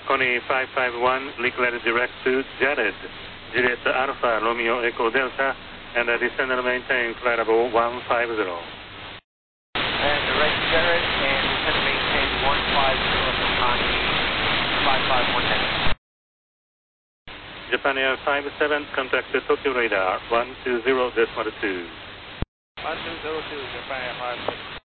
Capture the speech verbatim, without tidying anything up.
Connie five five one, declared direct to Jared, Juliet Alpha, Romeo Echo Delta, and uh, descend and maintain flight level one five zero. And direct to Jared, and descend and maintain one five zero for Connie five five one nine. Japan Air five seven, contact the Tokyo radar one two zero point two. one two zero two, Japan Air five seven.